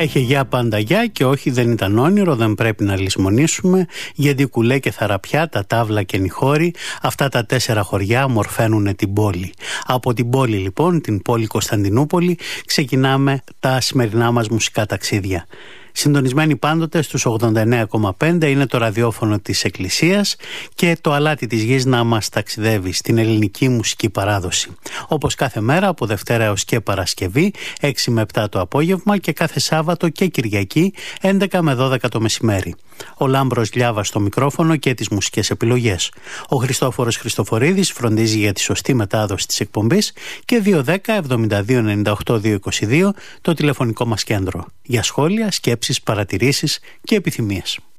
Έχει γεια πάντα γεια και όχι δεν ήταν όνειρο, δεν πρέπει να λησμονήσουμε, γιατί Κουλέ και Θαραπιά, τα Τάβλα και Νιχώρη, αυτά τα 4 χωριά μορφαίνουν την πόλη. Από την πόλη λοιπόν, την πόλη Κωνσταντινούπολη, ξεκινάμε τα σημερινά μας μουσικά ταξίδια. Συντονισμένοι πάντοτε στους 89,5 είναι το ραδιόφωνο της Εκκλησίας και το αλάτι της γης να μας ταξιδεύει στην ελληνική μουσική παράδοση. Όπως κάθε μέρα από Δευτέρα έως και Παρασκευή 6 με 7 το απόγευμα και κάθε Σάββατο και Κυριακή 11 με 12 το μεσημέρι. Ο Λάμπρος Λιάβας στο μικρόφωνο και τις μουσικές επιλογές. Ο Χριστόφορος Χριστοφορίδης φροντίζει για τη σωστή μετάδοση της εκπομπής και 210-72-98-222 το τηλεφωνικό μας κέντρο για σχόλια, σκέψεις, παρατηρήσεις και επιθυμίες.